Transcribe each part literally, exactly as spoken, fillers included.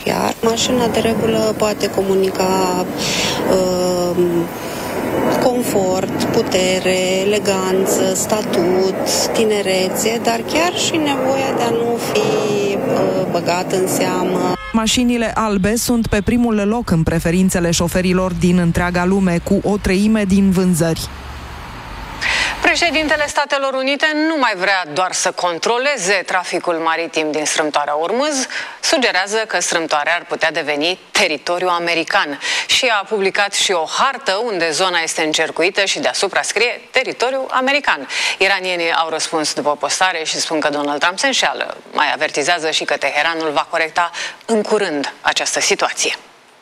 chiar. Mașina de regulă poate comunica uh, confort, putere, eleganță, statut, tinerețe, dar chiar și nevoia de a nu fi uh, băgat în seamă. Mașinile albe sunt pe primul loc în preferințele șoferilor din întreaga lume, cu o treime din vânzări. Președintele Statelor Unite nu mai vrea doar să controleze traficul maritim din strâmtoarea Ormuz, sugerează că strâmtoarea ar putea deveni teritoriu american și a publicat și o hartă unde zona este încercuită și deasupra scrie teritoriu american. Iranienii au răspuns după postare și spun că Donald Trump se înșeală. Mai avertizează și că Teheranul va corecta în curând această situație.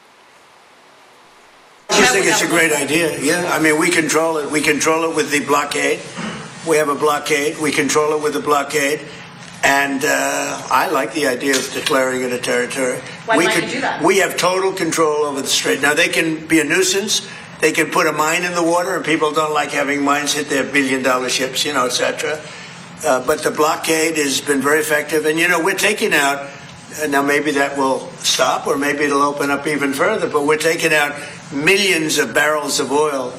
I think it's a great idea, yeah. I mean, we control it. We control it with the blockade. We have a blockade. We control it with the blockade. And uh, I like the idea of declaring it a territory. Why we might could, you do that? We have total control over the strait. Now, they can be a nuisance. They can put a mine in the water, and people don't like having mines hit their billion-dollar ships, you know, et cetera. Uh, but the blockade has been very effective. And, you know, we're taking out, uh, now maybe that will stop, or maybe it'll open up even further, but we're taking out millions of barrels of oil.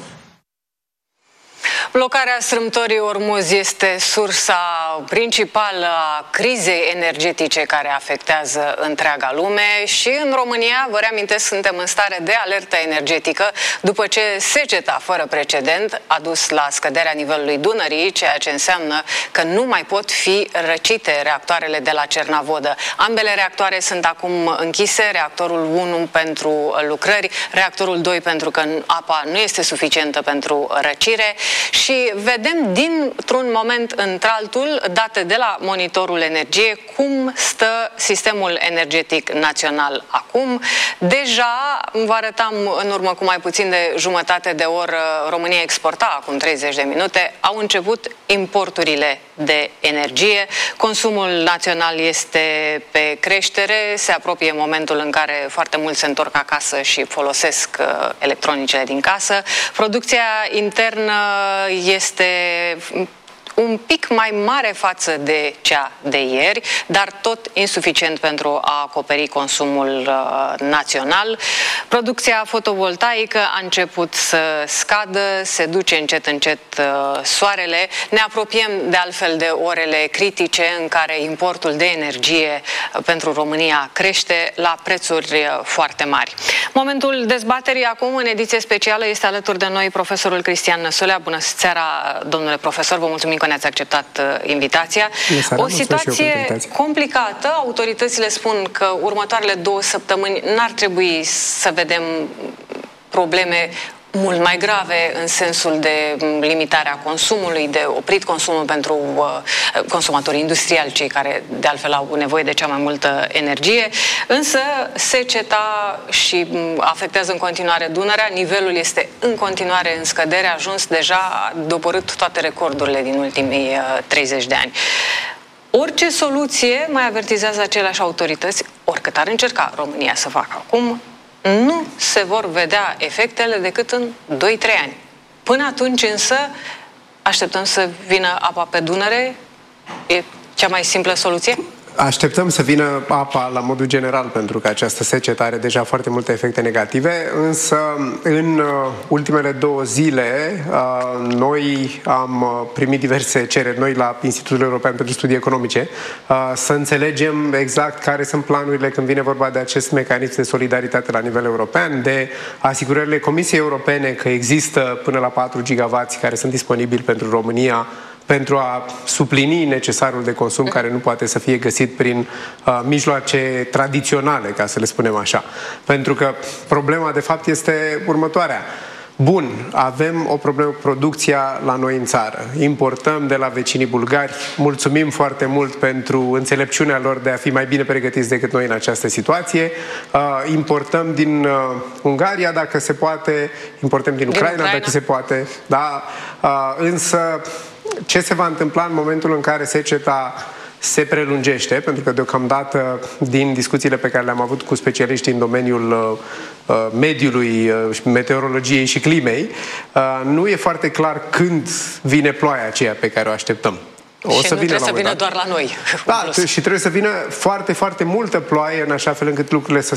Blocarea strâmtorii Ormuz este sursa principală a crizei energetice care afectează întreaga lume și în România, vă reamintesc, suntem în stare de alertă energetică după ce seceta fără precedent a dus la scăderea nivelului Dunării, ceea ce înseamnă că nu mai pot fi răcite reactoarele de la Cernavodă. Ambele reactoare sunt acum închise, reactorul unu pentru lucrări, reactorul doi pentru că apa nu este suficientă pentru răcire. Și vedem dintr-un moment într-altul, date de la Monitorul Energie, cum stă sistemul energetic național acum. Deja, vă arătam în urmă cu mai puțin de jumătate de oră, România exporta acum treizeci de minute, au început importurile de energie. Consumul național este pe creștere, se apropie momentul în care foarte mulți se întorc acasă și folosesc uh, electronicele din casă. Producția internă este un pic mai mare față de cea de ieri, dar tot insuficient pentru a acoperi consumul uh, național. Producția fotovoltaică a început să scadă, se duce încet încet uh, soarele. Ne apropiem de altfel de orele critice în care importul de energie uh, pentru România crește la prețuri uh, foarte mari. Momentul dezbaterii acum, în ediție specială, este alături de noi profesorul Cristian Năsulea. Bună seara, domnule profesor, vă mulțumim că ne-ați acceptat uh, invitația. O situație complicată. Autoritățile spun că următoarele două săptămâni n-ar trebui să vedem probleme mult mai grave în sensul de limitarea consumului, de oprit consumul pentru uh, consumatorii industriali, cei care de altfel au nevoie de cea mai multă energie, însă seceta și afectează în continuare Dunărea, nivelul este în continuare în scădere, a ajuns deja, a doborât toate recordurile din ultimii uh, treizeci de ani. Orice soluție, mai avertizează aceleași autorități, oricât ar încerca România să facă acum, nu se vor vedea efectele decât în doi trei ani. Până atunci însă așteptăm să vină apa pe Dunăre? E cea mai simplă soluție? Așteptăm să vină apa la modul general, pentru că această secetă are deja foarte multe efecte negative, însă în uh, ultimele două zile uh, noi am uh, primit diverse cereri, noi la Institutul European pentru Studii Economice, uh, să înțelegem exact care sunt planurile când vine vorba de acest mecanism de solidaritate la nivel european, de asigurările Comisiei Europene că există până la patru gigawați care sunt disponibili pentru România pentru a suplini necesarul de consum care nu poate să fie găsit prin uh, mijloace tradiționale, ca să le spunem așa. Pentru că problema, de fapt, este următoarea. Bun, avem o problemă cu producția la noi în țară. Importăm de la vecinii bulgari. Mulțumim foarte mult pentru înțelepciunea lor de a fi mai bine pregătiți decât noi în această situație. Uh, importăm din uh, Ungaria, dacă se poate. Importăm din Ucraina, din Ucraina. dacă se poate. Da? Uh, însă, ce se va întâmpla în momentul în care seceta se prelungește, pentru că deocamdată din discuțiile pe care le-am avut cu specialiștii în domeniul uh, mediului, uh, meteorologiei și climei, uh, nu e foarte clar când vine ploaia aceea pe care o așteptăm. O și să nu vină trebuie să vină doar la noi. Da, și trebuie să vină foarte, foarte multă ploaie în așa fel încât lucrurile să